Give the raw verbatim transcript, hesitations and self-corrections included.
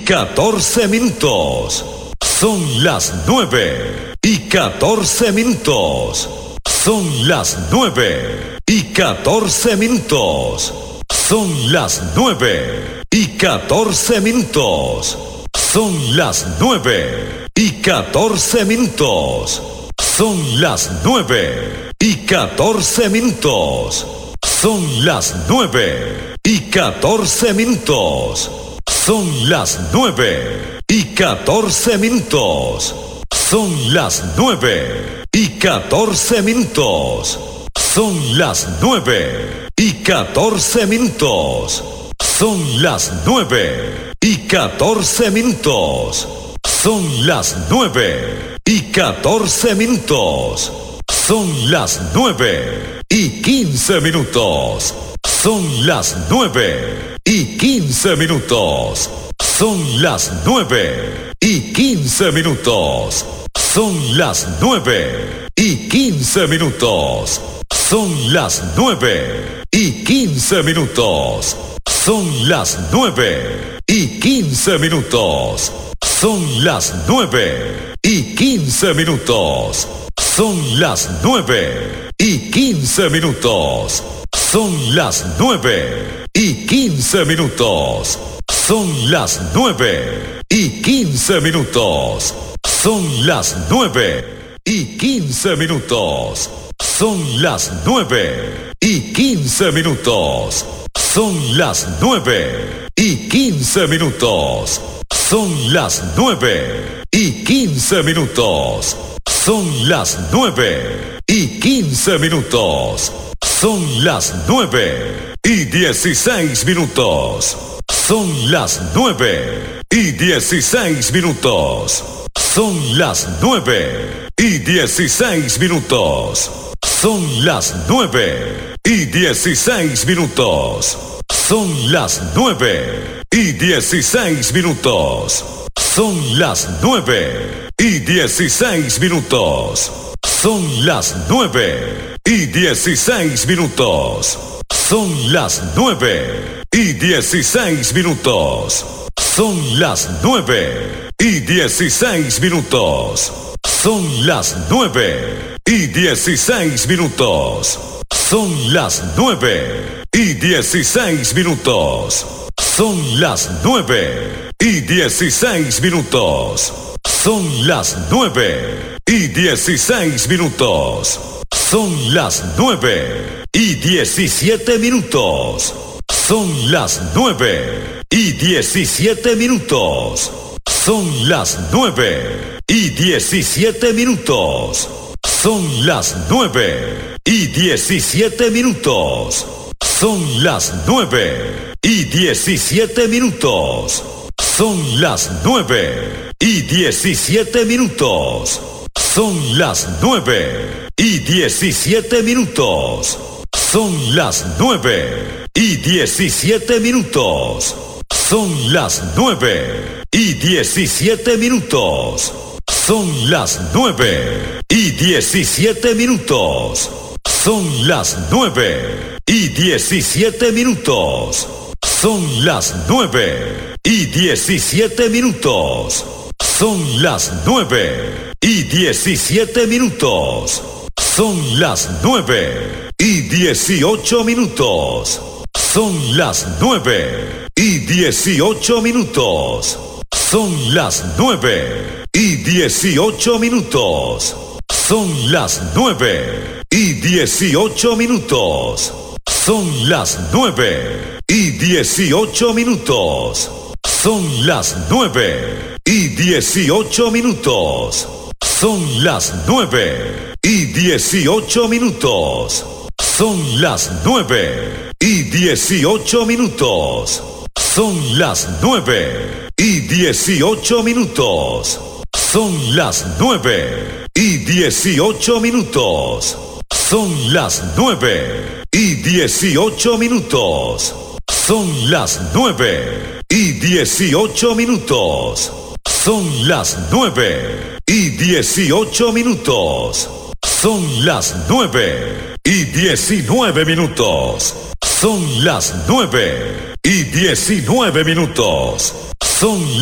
catorce minutos. Son las nueve y catorce minutos. Son las nueve y catorce minutos. Son las nueve y catorce minutos. Son las nueve y catorce minutos. Son las nueve y catorce minutos. Son las nueve y catorce minutos. Son las nueve y catorce minutos. Son las nueve y catorce minutos. Son las nueve y catorce minutos. Son las nueve y catorce minutos. Son las nueve y catorce minutos. Son las nueve y quince minutos. Son las nueve y quince minutos. Son las nueve y quince minutos. Son las nueve y quince minutos. Son las nueve y quince minutos. Son las nueve y quince minutos. Son las nueve y quince minutos. Son las nueve y quince minutos. Son las nueve y quince minutos. Son las nueve y quince minutos. Son las nueve y quince minutos. Son las nueve y quince minutos. Son las nueve y quince minutos. Son las nueve y quince minutos. Son las nueve y quince minutos. Son las nueve y dieciséis minutos. Son las nueve y dieciséis minutos. Son las nueve y dieciséis minutos. Son las nueve y dieciséis minutos. Son las nueve y dieciséis minutos. Son las nueve y dieciséis minutos. Son las nueve y dieciséis minutos. Son las nueve y dieciséis minutos. Son las nueve y dieciséis minutos. Son las nueve y dieciséis minutos. Son las nueve y dieciséis minutos. Son las nueve y dieciséis minutos. Son las nueve y dieciséis minutos. Son las nueve y diecisiete minutos. Son las nueve y diecisiete minutos. Son las nueve y diecisiete minutos. Son las nueve y diecisiete minutos. Son las nueve y diecisiete minutos. Son las nueve y diecisiete minutos. Son las nueve y diecisiete minutos. Son las nueve y diecisiete minutos. Son las nueve y diecisiete minutos. Son las nueve y diecisiete minutos. Son las nueve y diecisiete minutos. Son las nueve y diecisiete minutos. Son las nueve y diecisiete minutos. Son las nueve y dieciocho minutos. Son las nueve y dieciocho minutos. Son las nueve y dieciocho minutos. Son las nueve y dieciocho minutos. Son las nueve y dieciocho minutos. Son las nueve y dieciocho minutos. Son las nueve y dieciocho minutos. Son las nueve y dieciocho minutos. Son las nueve y dieciocho minutos. Son las nueve y dieciocho minutos. Son las nueve y dieciocho minutos. Son las nueve y dieciocho minutos. Son las nueve y dieciocho minutos. Son las nueve y diecinueve minutos. Son las nueve y diecinueve minutos. Son